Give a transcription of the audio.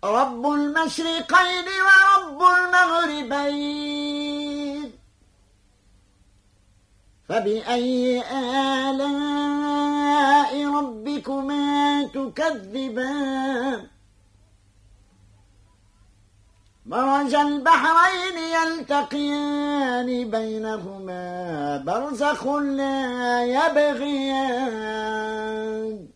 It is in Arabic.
رب المشرقين ورب المغربين فبأي آلاء ربكما تكذبان مرج البحرين يلتقيان بينهما برزخ لا يبغيان